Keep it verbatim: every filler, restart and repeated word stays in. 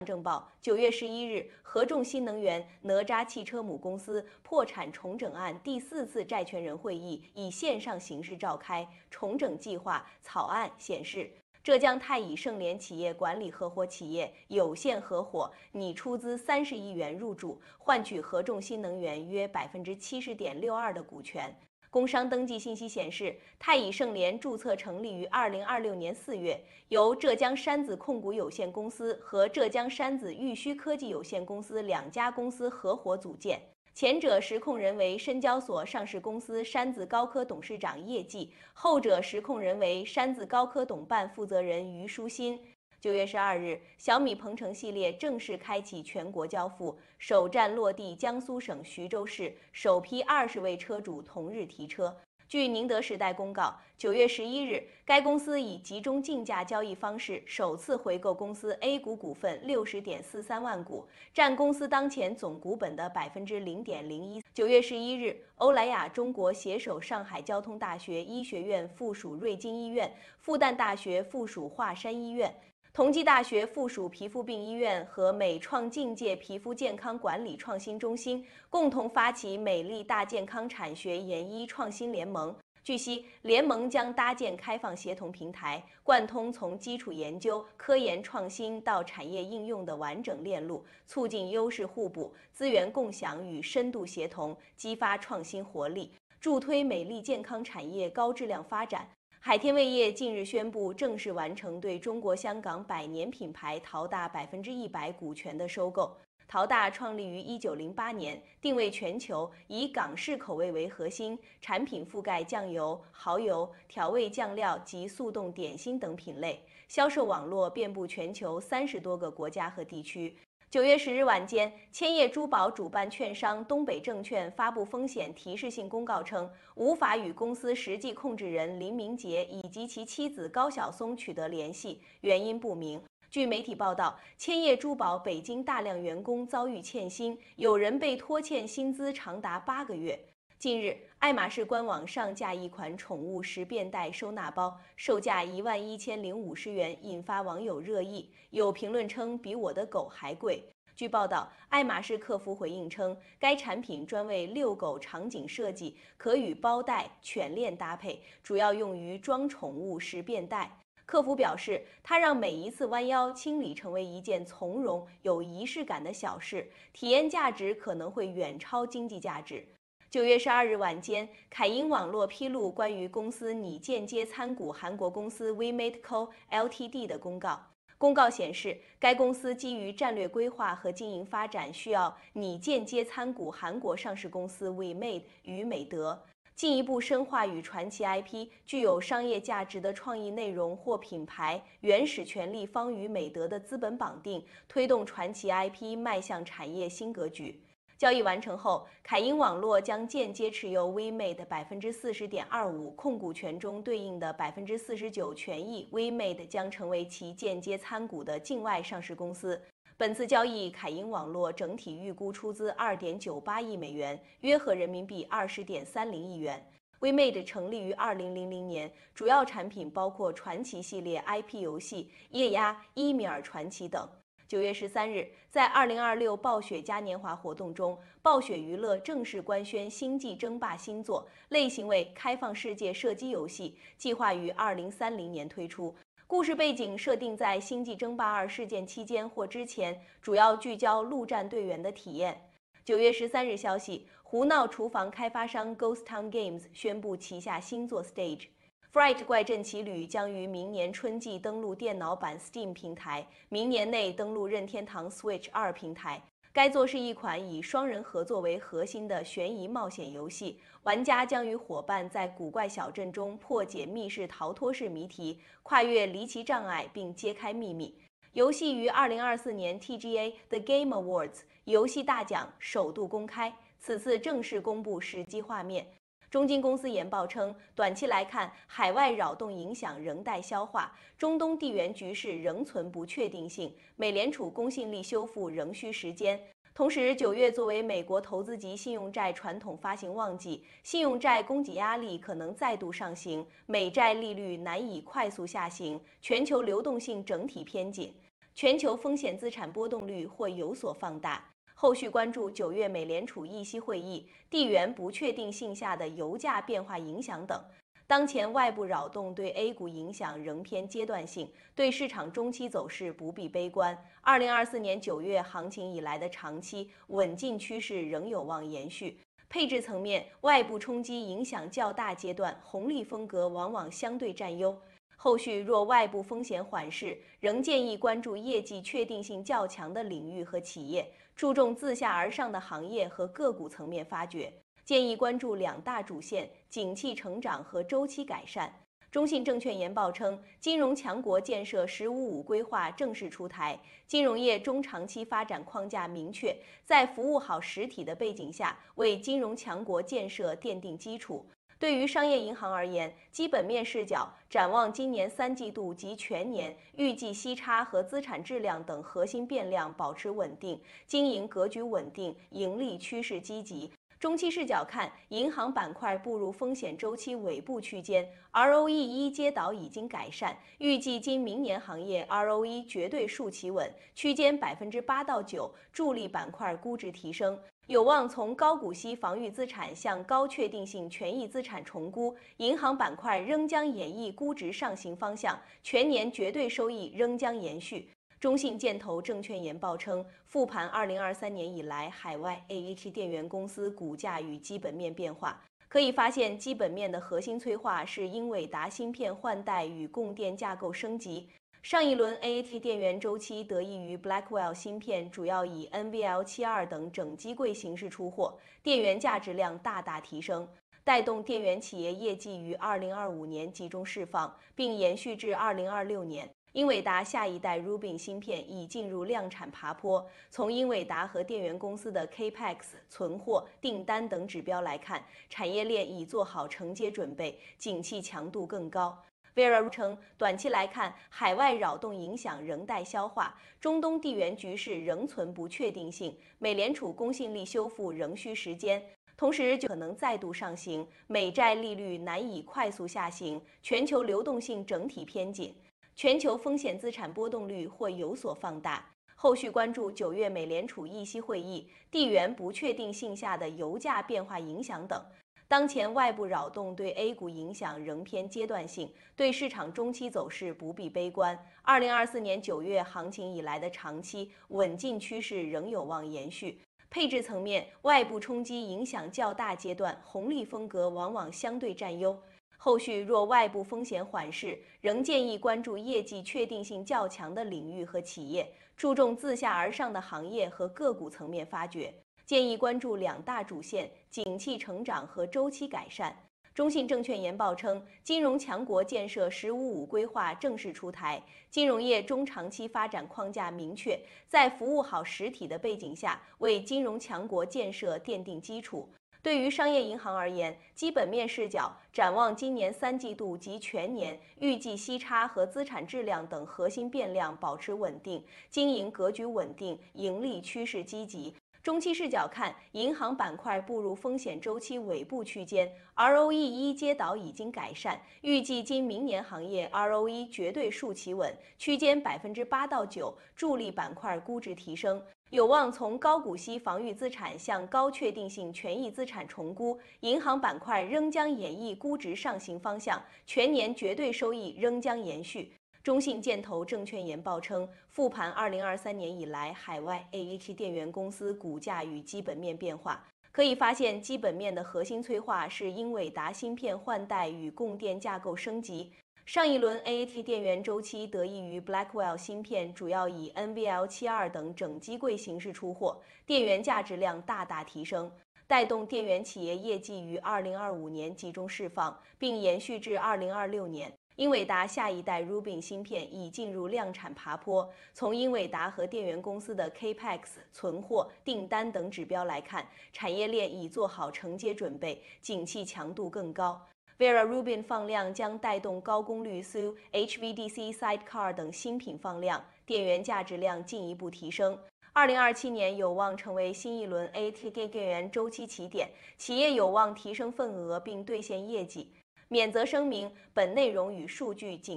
证报，九月十一日，合众新能源哪吒汽车母公司破产重整案第四次债权人会议以线上形式召开。重整计划草案显示，浙江太乙盛联企业管理合伙企业有限合伙拟出资三十亿元入驻，换取合众新能源约百分之七十点六二的股权。工商登记信息显示，太乙盛联注册成立于二零二六年四月，由浙江山子控股有限公司和浙江山子玉虚科技有限公司两家公司合伙组建。前者实控人为深交所上市公司山子高科董事长叶季，后者实控人为山子高科董办负责人于书新。九月十二日，小米鹏程系列正式开启全国交付，首站落地江苏省徐州市，首批二十位车主同日提车。据宁德时代公告，九月十一日，该公司以集中竞价交易方式首次回购公司 A 股股份六十点四三万股，占公司当前总股本的百分之零点零一。九月十一日，欧莱雅中国携手上海交通大学医学院附属瑞金医院、复旦大学附属华山医院、同济大学附属皮肤病医院和美创境界皮肤健康管理创新中心共同发起美丽大健康产学研一创新联盟。据悉，联盟将搭建开放协同平台，贯通从基础研究、科研创新到产业应用的完整链路，促进优势互补、资源共享与深度协同，激发创新活力，助推美丽健康产业高质量发展。海天味业近日宣布正式完成对中国香港百年品牌陶大百分之一百股权的收购。陶大创立于一九零八年，定位全球，以港式口味为核心，产品覆盖酱油、蚝油、调味酱料及速冻点心等品类，销售网络遍布全球三十多个国家和地区。九月十日晚间，千叶珠宝主办券商东北证券发布风险提示性公告称，无法与公司实际控制人林明杰以及其妻子高晓松取得联系，原因不明。据媒体报道，千叶珠宝北京大量员工遭遇欠薪，有人被拖欠薪资长达八个月。近日，爱马仕官网上架一款宠物十便袋收纳包，售价一万一千零五十元，引发网友热议。有评论称比我的狗还贵。据报道，爱马仕客服回应称，该产品专为遛狗场景设计，可与包袋、犬链搭配，主要用于装宠物十便袋。客服表示，它让每一次弯腰清理成为一件从容、有仪式感的小事，体验价值可能会远超经济价值。九月十二日晚间，凯英网络披露关于公司拟间接参股韩国公司 WeMade Co Ltd 的公告。公告显示，该公司基于战略规划和经营发展需要拟间接参股韩国上市公司 WeMade 与美德，进一步深化与传奇 I P 具有商业价值的创意内容或品牌原始权利方与美德的资本绑定，推动传奇 I P 迈向产业新格局。交易完成后，凯英网络将间接持有 WeMade 百分之四十点二五控股权中对应的百分之四十九权益 ，WeMade 将成为其间接参股的境外上市公司。本次交易，凯英网络整体预估出资二点九八亿美元，约合人民币二十点三零亿元。WeMade 成立于二零零零年，主要产品包括传奇系列 I P 游戏、液压、伊米尔传奇等。九月十三日，在二零二六暴雪嘉年华活动中，暴雪娱乐正式官宣《星际争霸》新作，类型为开放世界射击游戏，计划于二零三零年推出。故事背景设定在《星际争霸二》事件期间或之前，主要聚焦陆战队员的体验。九月十三日消息，胡闹厨房开发商 Ghost Town Games 宣布旗下新作 Stage。Fright 怪阵奇旅将于明年春季登陆电脑版 Steam 平台，明年内登陆任天堂 Switch 二平台。该作是一款以双人合作为核心的悬疑冒险游戏，玩家将与伙伴在古怪小镇中破解密室逃脱式谜题，跨越离奇障碍并揭开秘密。游戏于二零二四年 T G A The Game Awards 游戏大奖首度公开，此次正式公布实际画面。中金公司研报称，短期来看，海外扰动影响仍待消化，中东地缘局势仍存不确定性，美联储公信力修复仍需时间。同时，九月作为美国投资级信用债传统发行旺季，信用债供给压力可能再度上行，美债利率难以快速下行，全球流动性整体偏紧。 全球风险资产波动率或有所放大。后续关注九月美联储议息会议、地缘不确定性下的油价变化影响等。当前外部扰动对 A 股影响仍偏阶段性，对市场中期走势不必悲观。二零二四年九月行情以来的长期稳进趋势仍有望延续。配置层面，外部冲击影响较大阶段，红利风格往往相对占优。后续若外部风险缓释，仍建议关注业绩确定性较强的领域和企业，注重自下而上的行业和个股层面发掘。建议关注两大主线：景气成长和周期改善。中信证券研报称，金融强国建设“十五五”规划正式出台，金融业中长期发展框架明确，在服务好实体的背景下，为金融强国建设奠定基础。对于商业银行而言，基本面视角展望今年三季度及全年，预计息差和资产质量等核心变量保持稳定，经营格局稳定，盈利趋势积极。中期视角看，银行板块步入风险周期尾部区间 ，R O E 一阶倒已经改善，预计今明年行业 R O E 绝对数企稳，区间百分之八到九，助力板块估值提升。有望从高股息防御资产向高确定性权益资产重估，银行板块仍将演绎估值上行方向，全年绝对收益仍将延续。中信建投证券研报称，复盘二零二三年以来海外 A H 电源公司股价与基本面变化，可以发现基本面的核心催化是英伟达芯片换代与供电架构升级。上一轮 A H 电源周期得益于 Blackwell 芯片主要以 N V L 七十二 等整机柜形式出货，电源价值量大大提升，带动电源企业业绩于二零二五年集中释放，并延续至二零二六年。英伟达下一代 Rubin 芯片已进入量产爬坡。从英伟达和电源公司的 Capex、存货、订单等指标来看，产业链已做好承接准备，景气强度更高。Vera 称，短期来看，海外扰动影响仍待消化，中东地缘局势仍存不确定性，美联储公信力修复仍需时间。同时，可能再度上行，美债利率难以快速下行，全球流动性整体偏紧。全球风险资产波动率或有所放大。后续关注九月美联储议息会议、地缘不确定性下的油价变化影响等。当前外部扰动对 A 股影响仍偏阶段性，对市场中期走势不必悲观。二零二四年九月行情以来的长期稳进趋势仍有望延续。配置层面，外部冲击影响较大阶段，红利风格往往相对占优。后续若外部风险缓释，仍建议关注业绩确定性较强的领域和企业，注重自下而上的行业和个股层面发掘。建议关注两大主线：景气成长和周期改善。中信证券研报称，金融强国建设“十五五”规划正式出台，金融业中长期发展框架明确，在服务好实体的背景下，为金融强国建设奠定基础。对于商业银行而言，基本面视角展望今年三季度及全年，预计息差和资产质量等核心变量保持稳定，经营格局稳定，盈利趋势积极。中期视角看，银行板块步入风险周期尾部区间 ，R O E 一阶倒已经改善，预计今明年行业 R O E 绝对数企稳，区间百分之八到九，助力板块估值提升。有望从高股息防御资产向高确定性权益资产重估，银行板块仍将演绎估值上行方向，全年绝对收益仍将延续。中信建投证券研报称，复盘二零二三年以来海外 A H 电源公司股价与基本面变化，可以发现基本面的核心催化是英伟达芯片换代与供电架构升级。上一轮 A H 电源周期得益于 Blackwell 芯片主要以 N V L 七十二 等整机柜形式出货，电源价值量大大提升，带动电源企业业绩于二零二五年集中释放，并延续至二零二六年。英伟达下一代 Rubin 芯片已进入量产爬坡。从英伟达和电源公司的 Capex、存货、订单等指标来看，产业链已做好承接准备，景气强度更高。Vera Rubin 放量将带动高功率 S U、H V D C Sidecar 等新品放量，电源价值量进一步提升。二零二七年有望成为新一轮 A T K 电源周期起点，企业有望提升份额并兑现业绩。免责声明：本内容与数据仅